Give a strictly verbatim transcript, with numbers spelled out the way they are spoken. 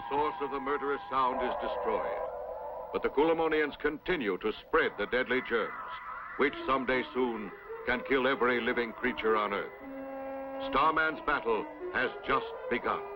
source of the murderous sound is destroyed. But the Kulamonians continue to spread the deadly germs, which someday soon can kill every living creature on Earth. Starman's battle has just begun.